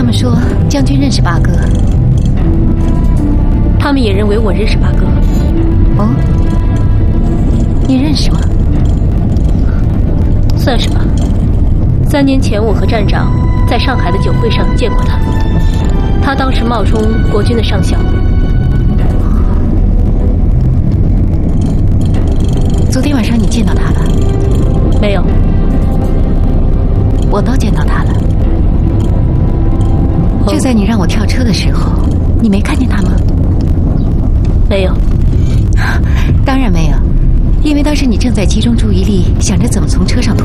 们说将军认识八哥， 他们也认为我认识八哥。 哦，你认识吗？ 算是吧。3年前，我和站长在上海的酒会上见过他，他当时冒充国军的上校。 昨天晚上你见到他了？ 没有。 我倒见到他了。就在你让我跳车的时候，你没看见他吗？ 没有。 当然没有，因为当时你正在集中注意力，想着怎么从车上脱